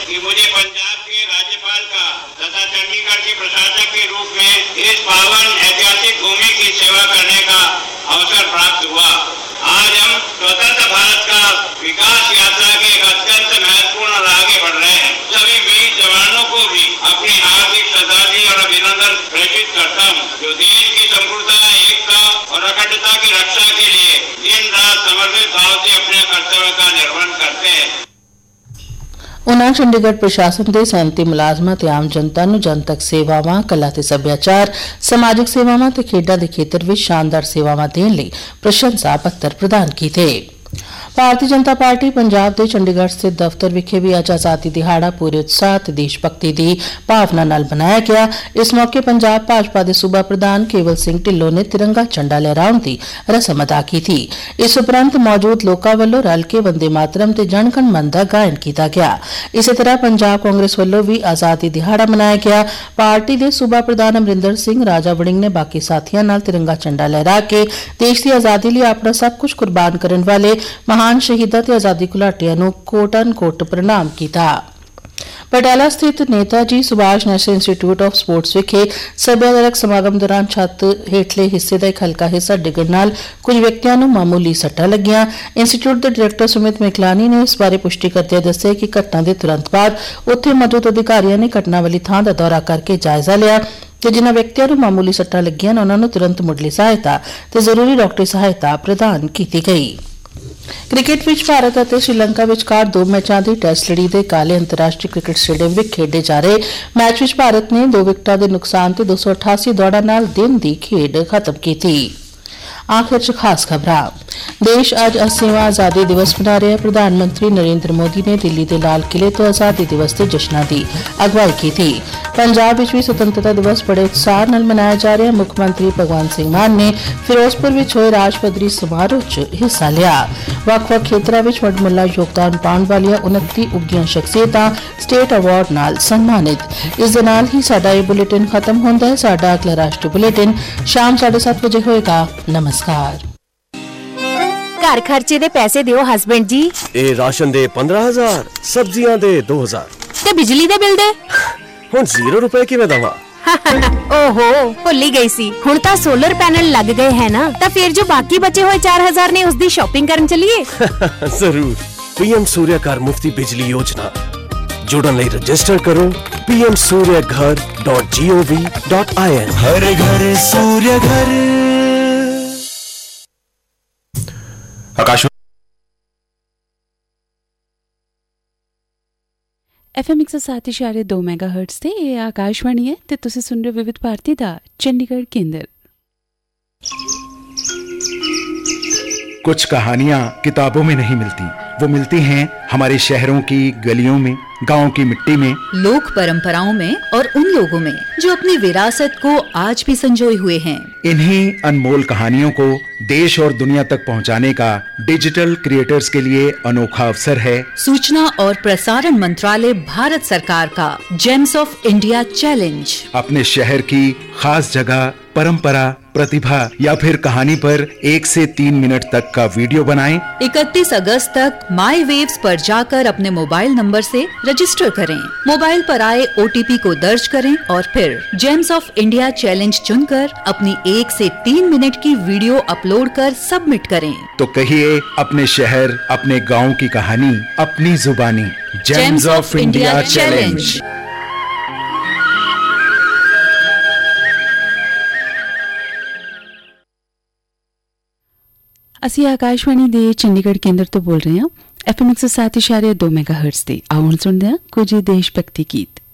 कि मुझे पंजाब के राज्यपाल का तथा चंडीगढ़ के प्रशासक के रूप में इस पावन ऐतिहासिक भूमि की सेवा करने का अवसर प्राप्त हुआ। आज हम स्वतंत्र भारत का विकास यात्रा के एक अत्यंत महत्वपूर्ण और आगे बढ़ रहे हैं। सभी वीर जवानों को भी अपनी हार्दिक श्रद्धांजलि और अभिनंदन प्रेषित करता हूँ, जो देश की संपूर्णता, एकता और अखंडता की रक्षा के लिए दिन रात समर्पित भाव से अपने कर्तव्य का निर्वहन करते हैं। ਉਨ੍ਹਾਂ ਚੰਡੀਗੜ੍ਹ ਪ੍ਰਸ਼ਾਸਨ ਦੇ 37 ਮੁਲਾਜ਼ਮਾਂ ਤੇ ਆਮ ਜਨਤਾ ਨੂੰ ਜਨਤਕ ਸੇਵਾਵਾਂ, ਕਲਾ ਤੇ ਸੱਭਿਆਚਾਰ, ਸਮਾਜਿਕ ਸੇਵਾਵਾਂ ਤੇ ਖੇਡਾਂ ਦੇ ਖੇਤਰ ਵਿੱਚ ਸ਼ਾਨਦਾਰ ਸੇਵਾਵਾਂ ਦੇਣ ਲਈ ਪ੍ਰਸ਼ੰਸਾ ਪੱਤਰ ਪ੍ਰਦਾਨ ਕੀਤੇ। ਭਾਰਤੀ ਜਨਤਾ ਪਾਰਟੀ ਪੰਜਾਬ ਦੇ ਚੰਡੀਗੜ੍ਹ ਸਥਿਤ ਦਫ਼ਤਰ ਵਿਖੇ ਵੀ ਅੱਜ ਆਜ਼ਾਦੀ ਦਿਹਾੜਾ ਪੂਰੇ ਉਤਸ਼ਾਹ ਤੇ ਦੇਸ਼ ਭਗਤੀ ਦੀ ਭਾਵਨਾ ਨਾਲ ਮਨਾਇਆ ਗਿਆ। ਇਸ ਮੌਕੇ ਪੰਜਾਬ ਭਾਜਪਾ ਦੇ ਸੂਬਾ ਪ੍ਰਧਾਨ ਕੇਵਲ ਸਿੰਘ ਢਿੱਲੋਂ ਨੇ ਤਿਰੰਗਾ ਝੰਡਾ ਲਹਿਰਾਉਣ ਦੀ ਰਸਮ ਅਦਾ ਕੀਤੀ। ਇਸ ਉਪਰੰਤ ਮੌਜੂਦ ਲੋਕਾਂ ਵੱਲੋਂ ਰਲ ਕੇ ਵੰਦੇ ਮਾਤਰਮ ਤੇ ਜਨ ਗਣ ਮਨ ਦਾ ਗਾਇਨ ਕੀਤਾ ਗਿਆ। ਇਸੇ ਤਰ੍ਹਾਂ ਪੰਜਾਬ ਕਾਂਗਰਸ ਵੱਲੋਂ ਵੀ ਆਜ਼ਾਦੀ ਦਿਹਾੜਾ ਮਨਾਇਆ ਗਿਆ। ਪਾਰਟੀ ਦੇ ਸੂਬਾ ਪ੍ਰਧਾਨ ਅਮਰਿੰਦਰ ਸਿੰਘ ਰਾਜਾ ਵੜਿੰਗ ਨੇ ਬਾਕੀ ਸਾਥੀਆਂ ਨਾਲ ਤਿਰੰਗਾ ਝੰਡਾ ਲਹਿਰਾ ਕੇ ਦੇਸ਼ ਦੀ ਆਜ਼ਾਦੀ ਲਈ ਆਪਣਾ ਸਭ ਕੁਝ ਕੁਰਬਾਨ ਕਰਨ ਵਾਲੇ ਮਹਾਨ ਸ਼ਹੀਦਾਂ ਤੇ ਆਜ਼ਾਦੀ ਘੁਲਾਟੀਆਂ ਨੂੰ ਕੋਟ ਪ੍ਰਣਾਮ ਕੀਤਾ। ਪਟਿਆਲਾ ਸਥਿਤ Neta ji Subhash national institute of sports ਵਿਖੇ ਸੱਭਿਆਚਾਰਕ ਸਮਾਗਮ ਦੌਰਾਨ ਛੱਤ ਹੇਠਲੇ ਹਿੱਸੇ ਦਾ ਇੱਕ ਹਲਕਾ ਹਿੱਸਾ ਡਿੱਗਣ ਨਾਲ ਕੁਝ ਵਿਅਕਤੀਆਂ ਨੂੰ ਮਾਮੂਲੀ ਸੱਟਾਂ ਲੱਗੀਆਂ। ਇੰਸਟੀਚਿਊਟ ਦੇ ਡਾਇਰੈਕਟਰ ਸੁਮਿਤ ਮਿਕਲਾਨੀ ਨੇ ਇਸ ਬਾਰੇ ਪੁਸ਼ਟੀ ਕਰਦਿਆਂ ਦੱਸਿਆ ਕਿ ਘਟਨਾ ਦੇ ਤੁਰੰਤ ਬਾਅਦ ਉੱਥੇ ਮੌਜੂਦ ਅਧਿਕਾਰੀਆਂ ਨੇ ਘਟਨਾ ਵਾਲੀ ਥਾਂ ਦਾ ਦੌਰਾ ਕਰਕੇ ਜਾਇਜ਼ਾ ਲਿਆ ਤੇ ਜਿਨ੍ਹਾਂ ਵਿਅਕਤੀਆਂ ਨੂੰ ਮਾਮੂਲੀ ਸੱਟਾਂ ਲੱਗੀਆਂ ਉਨ੍ਹਾਂ ਨੂੰ ਤੁਰੰਤ ਮੁੱਢਲੀ ਸਹਾਇਤਾ ਤੇ ਜ਼ਰੂਰੀ ਡਾਕਟਰੀ ਸਹਾਇਤਾ ਪ੍ਰਦਾਨ ਕੀਤੀ ਗਈ। ਕ੍ਰਿਕਟ ਵਿੱਚ ਭਾਰਤ ਅਤੇ ਸ਼੍ਰੀਲੰਕਾ ਵਿਚਕਾਰ 2 ਮੈਚਾਂ ਦੀ ਟੈਸਟ ਲੜੀ ਦੇ ਕਾਲੇ ਅੰਤਰਰਾਸ਼ਟਰੀ ਕ੍ਰਿਕਟ ਸਟੇਡੀਅਮ ਵਿੱਚ ਖੇਡੇ ਜਾ ਰਹੇ ਮੈਚ ਵਿੱਚ ਭਾਰਤ ਨੇ 2 ਵਿਕਟਾਂ ਦੇ ਨੁਕਸਾਨ ਤੇ 288 ਦੌੜਾਂ ਨਾਲ ਦਿਨ ਦੀ ਖੇਡ ਖਤਮ ਕੀਤੀ। आखिर च खास खबरां। देश अज 80वां आजादी दिवस मना रहा है। प्रधानमंत्री नरेंद्र मोदी ने दिल्ली के लाल किले तो आजादी दिवस के जश्नां की अगवाई की थी। पंजाब विच भी स्वतंत्रता दिवस बड़े उत्साह नाल मनाया जा रहा है। मुख्यमंत्री भगवंत सिंह मान ने फिरोजपुर विच होए राज पद्धरी समारोह च हिस्सा लिया। ਵੱਖ-ਵੱਖ ਖੇਤਰਾਂ ਵਿੱਚ ਵਡਮੁੱਲਾ ਯੋਗਦਾਨ ਪਾਉਣ ਵਾਲੀਆਂ 29 ਉੱਘੀਆਂ ਸ਼ਖਸੀਅਤਾਂ ਸਟੇਟ ਅਵਾਰਡ ਨਾਲ ਸਨਮਾਨਿਤ। ਇਸ ਦੇ ਨਾਲ ਹੀ ਸਾਡਾ ਇਹ ਬੁਲੇਟਿਨ ਖਤਮ ਹੁੰਦਾ ਹੈ। ਸਾਡਾ ਅਗਲਾ ਰਾਸ਼ਟਰੀ ਬੁਲੇਟਿਨ ਸ਼ਾਮ 7:30 ਵਜੇ ਹੋਏਗਾ। ਨਮਸਕਾਰ। ਘਰ ਖਰਚੇ ਦੇ ਪੈਸੇ ਦਿਓ ਹਸਬੈਂਡ ਜੀ। ਇਹ ਰਾਸ਼ਨ ਦੇ 15,000, ਸਬਜ਼ੀਆਂ ਦੇ 2,000 ਤੇ ਬਿਜਲੀ ਦੇ ਬਿੱਲ ਦੇ ਹੁਣ 0 ਰੁਪਏ ਕਿਵੇਂ ਦਵਾਂ? ओहो भुल ही गई सी। हुण तां सोलर पैनल लग गए हैं ना, तां फिर जो बाकी बचे हुए 4,000 ने उसदी शॉपिंग करन चलिए। जरूर। पीएम सूर्य घर मुफ्ती बिजली योजना जुड़न लई रजिस्टर करो pmsuryaghar.gov.in। हर घर सूर्य घर। आकाश FM 107.2 ਮੈਗਾਹਰਟਜ਼ ਤੇ ਇਹ ਆਕਾਸ਼ਵਾਣੀ ਹੈ ਤੇ ਤੁਸੀਂ ਸੁਣ ਰਹੇ ਵਿਵਿਧ ਭਾਰਤੀ ਦਾ ਚੰਡੀਗੜ੍ਹ ਕੇਂਦਰ। कुछ कहानियां किताबों में नहीं मिलती, वो मिलती हैं हमारे शहरों की गलियों में, गांव की मिट्टी में, लोक परंपराओं में और उन लोगों में जो अपनी विरासत को आज भी संजोए हुए हैं। इन्हीं अनमोल कहानियों को देश और दुनिया तक पहुंचाने का डिजिटल क्रिएटर्स के लिए अनोखा अवसर है सूचना और प्रसारण मंत्रालय भारत सरकार का जेम्स ऑफ इंडिया चैलेंज। अपने शहर की खास जगह, परंपरा, प्रतिभा या फिर कहानी पर 1 से 3 मिनट तक का वीडियो बनाएं। 31 अगस्त तक माई वेव्स पर जाकर अपने मोबाइल नंबर से रजिस्टर करें। मोबाइल पर आए OTP को दर्ज करें और फिर जेम्स ऑफ इंडिया चैलेंज चुनकर अपनी 1 से 3 मिनट की वीडियो अपलोड कर सबमिट करें। तो कहिए अपने शहर, अपने गाँव की कहानी अपनी जुबानी। James of India challenge. ਅਸੀਂ ਆਕਾਸ਼ਵਾਣੀ ਦੇ ਚੰਡੀਗੜ੍ਹ ਕੇਂਦਰ ਤੋਂ ਬੋਲ ਰਹੇ ਹਾਂ। FM 107.2 ਮੈਗਾਹਰਟਜ਼ ਤੇ ਆਉਣ ਸੁਣਦੇ ਹਾਂ ਕੁਝ ਦੇਸ਼ ਭਗਤੀ ਗੀਤ।